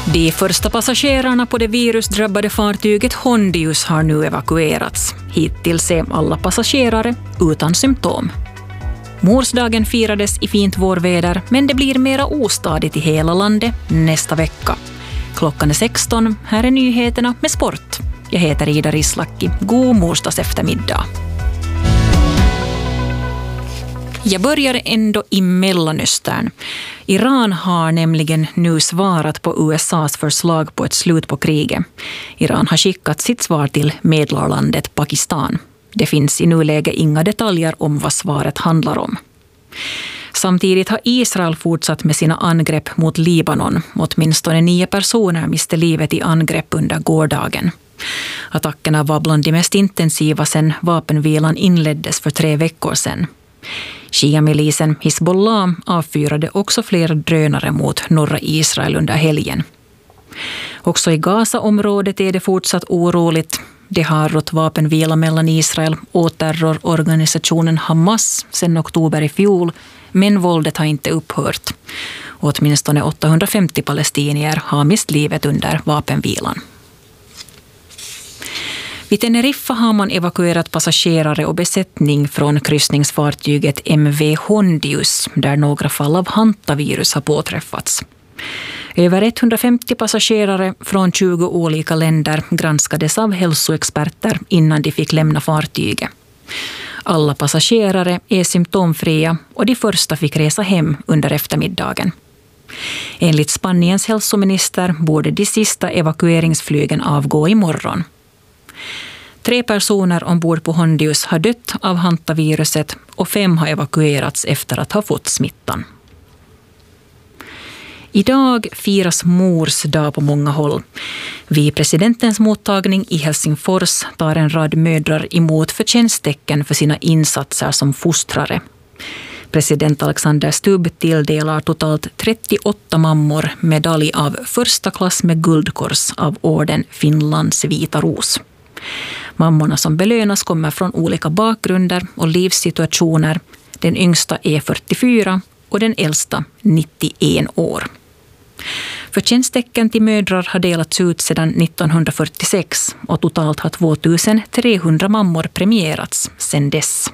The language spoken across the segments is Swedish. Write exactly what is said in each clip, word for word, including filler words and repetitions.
De första passagerarna på det virusdrabbade fartyget Hondius har nu evakuerats. Hittills är alla passagerare utan symptom. Morsdagen firades i fint vårväder, men det blir mera ostadigt i hela landet nästa vecka. Klockan är sexton, här är nyheterna med sport. Jag heter Ida Rislaki. God morsdags eftermiddag. Jag börjar ändå i Mellanöstern. Iran har nämligen nu svarat på U S A:s förslag på ett slut på kriget. Iran har skickat sitt svar till medlarlandet Pakistan. Det finns i nuläget inga detaljer om vad svaret handlar om. Samtidigt har Israel fortsatt med sina angrepp mot Libanon. Åtminstone nio personer miste livet i angrepp under gårdagen. Attackerna var bland de mest intensiva sedan vapenvilan inleddes för tre veckor sedan. Shia-milisen Hizbollah avfyrade också flera drönare mot norra Israel under helgen. Också i Gaza-området är det fortsatt oroligt. Det har rått vapenvila mellan Israel och terrororganisationen Hamas sedan oktober i fjol, men våldet har inte upphört. Åtminstone åttahundrafemtio palestinier har mist livet under vapenvilan. Vid Teneriffa har man evakuerat passagerare och besättning från kryssningsfartyget M V Hondius, där några fall av hantavirus har påträffats. Över etthundrafemtio passagerare från tjugo olika länder granskades av hälsoexperter innan de fick lämna fartyget. Alla passagerare är symptomfria och de första fick resa hem under eftermiddagen. Enligt Spaniens hälsominister borde de sista evakueringsflygen avgå imorgon. Tre personer ombord på Hondius har dött av hantaviruset och fem har evakuerats efter att ha fått smittan. Idag firas Mors dag på många håll. Vid presidentens mottagning i Helsingfors tar en rad mödrar emot förtjänsttecken för sina insatser som fostrare. President Alexander Stubb tilldelar totalt trettioåtta mammor medalj av första klass med guldkors av orden Finlands vita ros. Mammorna som belönas kommer från olika bakgrunder och livssituationer. Den yngsta är fyrtiofyra och den äldsta nittioen år. Förtjänsttecken till mödrar har delats ut sedan nittonhundrafyrtiosex och totalt har tvåtusentrehundra mammor premierats sedan dess.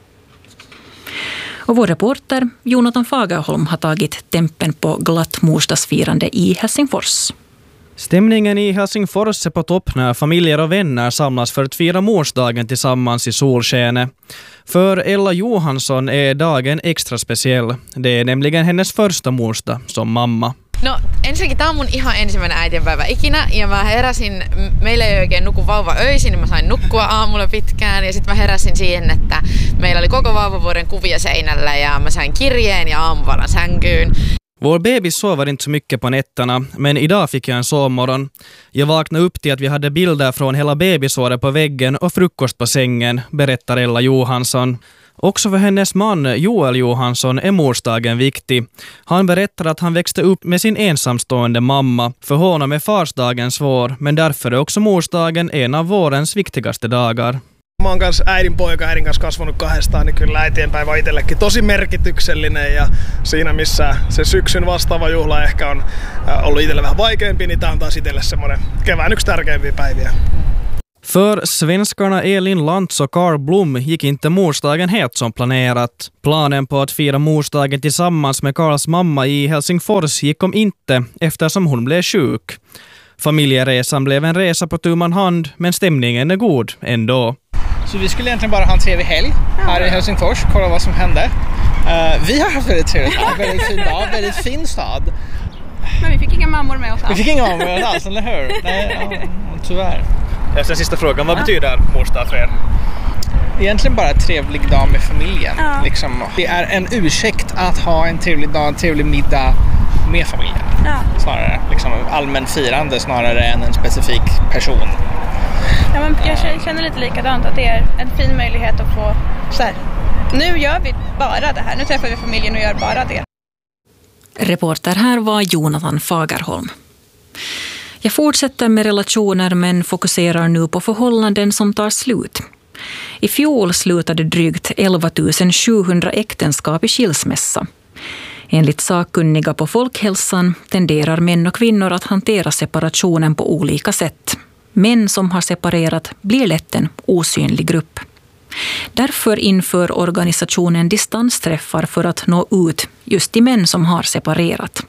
Och vår reporter Jonathan Fagerholm har tagit tempen på glatt morsdagsfirande i Helsingfors. Stämningen i Helsingfors är på topp när familjer och vänner samlas för att fira morsdagen tillsammans i solskenet. För Ella Johansson är dagen extra speciell. Det är nämligen hennes första morsdag som mamma. No ensinnäkin tämä on mun ihan ensimmäinen äitienpäivä ikinä ja mä heräsin, meillä ei oikein nuku vauva öisin, niin mä sain nukkua aamulla pitkään ja sitten mä heräsin siihen, että meillä oli koko vauvavuoden kuvia seinällä ja mä sain kirjeen ja aamuvalan sänkyyn. Vår bebis sover inte så mycket på nätterna, men idag fick jag en sovmorgon. Jag vaknade upp till att vi hade bilder från hela bebisåret på väggen och frukost på sängen, berättar Ella Johansson. Också för hennes man Joel Johansson är morsdagen viktig. Han berättar att han växte upp med sin ensamstående mamma. För honom är farsdagen svår, men därför är också morsdagen en av vårens viktigaste dagar. Mä oon kanssa äidin poika, äidin kanssa kasvanut kahdestaan, niin kyllä äitienpäivä on itsellekin tosi merkityksellinen ja siinä missä se syksyn vastaava juhla ehkä on ollut itselle vähän vaikeampi, niin tää on taas itselle semmoinen kevään yksi tärkeimpiä päiviä. För svenskarna Elin Lantz och Carl Blom gick inte morsdagen helt som planerat. Planen på att fira morsdagen tillsammans med Carls mamma i Helsingfors gick om inte eftersom hon blev sjuk. Familjeresan blev en resa på tu man hand, men stämningen är god ändå. Så vi skulle egentligen bara ha en trevlig helg här i Helsingfors, kolla vad som hände. Uh, vi har haft väldigt trevligt, väldigt fin dag, väldigt fin stad. Men vi fick inga mammor med oss alls. Vi fick inga mammor med oss alls, eller hur? Nej, ja, tyvärr. Efter sista frågan, vad ja. betyder morsdag för er? Egentligen bara en trevlig dag med familjen. Ja. Liksom, det är en ursäkt att ha en trevlig dag, en trevlig middag med familjen. Ja. Snarare liksom allmän firande snarare än en specifik person. Ja, men jag känner lite likadant att det är en fin möjlighet att få så här, nu gör vi bara det här, nu träffar vi familjen och gör bara det. Reporter här var Jonathan Fagerholm. Jag fortsätter med relationer men fokuserar nu på förhållanden som tar slut. I fjol slutade drygt elva tusen sjuhundra äktenskap i skilsmässa. Enligt sakkunniga på folkhälsan tenderar män och kvinnor att hantera separationen på olika sätt. Män som har separerat blir lätt en osynlig grupp. Därför inför organisationen distansträffar för att nå ut just till män som har separerat.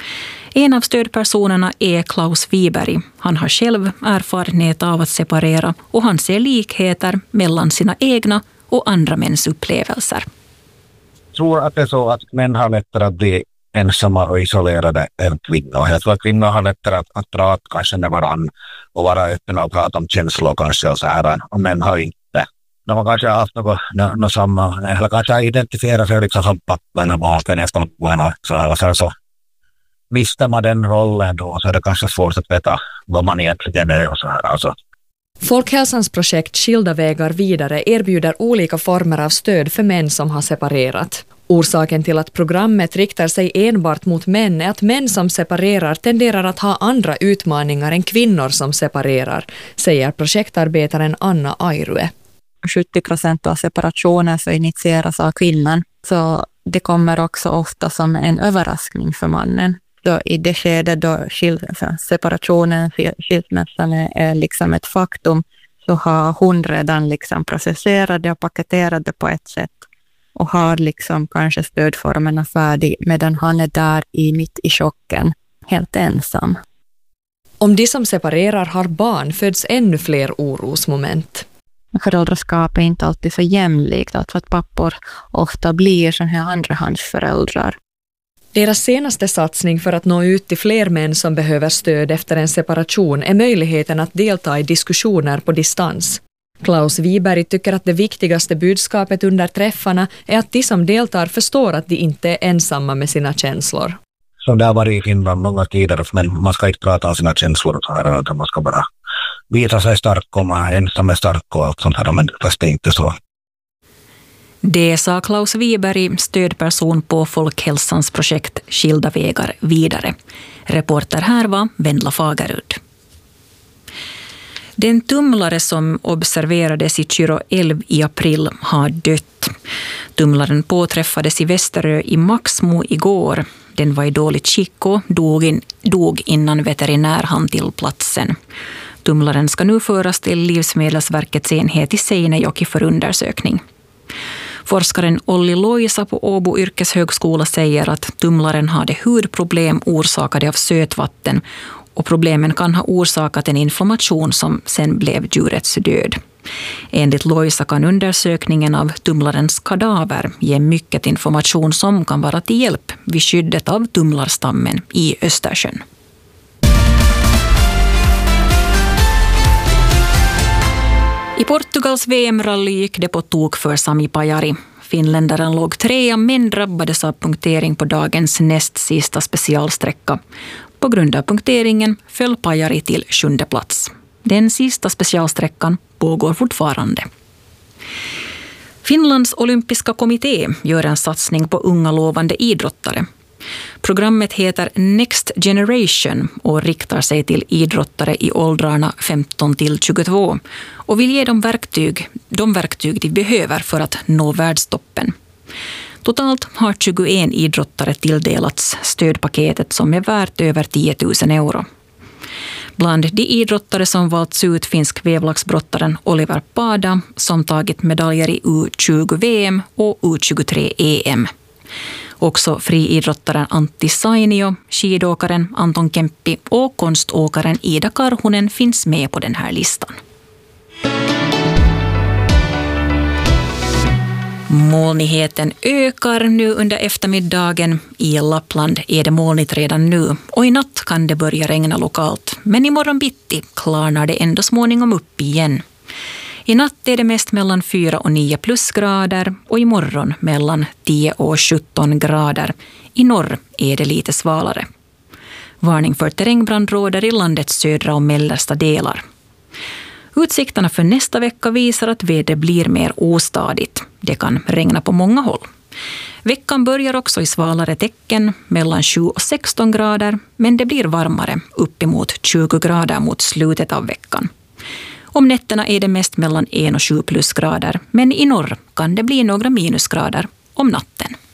En av stödpersonerna är Klaus Wiberg. Han har själv erfarenhet av att separera och han ser likheter mellan sina egna och andra mäns upplevelser. Jag tror att det är så att män har lättare att bli ensamma och isolerade än kvinnor. Jag tror att kvinnor har lättare att, att prata kanske med varandra och vara öppna och prata om känslor kanske och så här. Och män har inte. De har kanske haft något, no, no samma, eller kanske identifiera sig liksom som pappan och maken nästan så här, så här så. Mister man den rollen då så är det kanske svårt att veta vad man egentligen är och så här alltså. Folkhälsans projekt Skilda vägar vidare erbjuder olika former av stöd för män som har separerat. Orsaken till att programmet riktar sig enbart mot män är att män som separerar tenderar att ha andra utmaningar än kvinnor som separerar, säger projektarbetaren Anna Airue. sjuttio procent av separationen så initieras av kvinnan, så det kommer också ofta som en överraskning för mannen. Då i det skede då skil- separationen, skilsmässan är liksom ett faktum, så har hon redan liksom processerat det och paketerat det på ett sätt och har liksom kanske stödformerna färdig medan han är där i mitt i chocken, helt ensam. Om de som separerar har barn föds ännu fler orosmoment. Föräldraskap är inte alltid så jämlikt, alltså att pappor ofta blir sån här andrahandsföräldrar. Deras senaste satsning för att nå ut till fler män som behöver stöd efter en separation är möjligheten att delta i diskussioner på distans. Klaus Wiberg tycker att det viktigaste budskapet under träffarna är att de som deltar förstår att de inte är ensamma med sina känslor. Som det har varit i Finland många tider, men man ska inte prata om sina känslor och så här, utan man ska bara visa sig stark och man är ensam är stark och allt sånt här, men fast det är inte så. Det sa Klaus Wiberg, stödperson på Folkhälsans projekt Skilda vägar vidare. Reporter här var Vendla Fagerud. Den tumlare som observerades i Kyrå älv i april har dött. Tumlaren påträffades i Västerö i Maxmo igår. Den var i dåligt skick och dog, in, dog innan veterinär hann till platsen. Tumlaren ska nu föras till Livsmedelsverkets enhet i Seinejoki för undersökning. Forskaren Olli Loisa på Åbo yrkeshögskola säger att tumlaren hade hudproblem orsakade av sötvatten och problemen kan ha orsakat en inflammation som sen blev djurets död. Enligt Loisa kan undersökningen av tumlarens kadaver ge mycket information som kan vara till hjälp vid skyddet av tumlarstammen i Östersjön. I Portugals V M-rally gick det på tok för Sami Pajari. Finländaren låg trea men drabbades av punktering på dagens näst sista specialsträcka. På grund av punkteringen föll Pajari till sjunde plats. Den sista specialsträckan pågår fortfarande. Finlands olympiska kommitté gör en satsning på unga lovande idrottare. Programmet heter Next Generation och riktar sig till idrottare i åldrarna femton till tjugotvå och vill ge dem verktyg, de verktyg de behöver för att nå världstoppen. Totalt har tjugoen idrottare tilldelats stödpaketet som är värt över tio tusen euro. Bland de idrottare som valts ut finns kvävlagsbrottaren Oliver Pada som tagit medaljer i U tjugo V M och U tjugotre E M. Också friidrottaren Antti Sainio, skidåkaren Anton Kemppi och konståkaren Ida Karhunen finns med på den här listan. Molnigheten ökar nu under eftermiddagen. I Lappland är det molnigt redan nu och i natt kan det börja regna lokalt. Men imorgon bitti klarnar det ändå småningom upp igen. I natt är det mest mellan fyra och nio plusgrader och imorgon mellan tio och sjutton grader. I norr är det lite svalare. Varning för terrängbrand råder i landets södra och mellersta delar. Utsikterna för nästa vecka visar att vädret blir mer ostadigt. Det kan regna på många håll. Veckan börjar också i svalare tecken mellan sju och sexton grader, men det blir varmare uppemot tjugo grader mot slutet av veckan. Om nätterna är det mest mellan en och sju plusgrader, men i norr kan det bli några minusgrader om natten.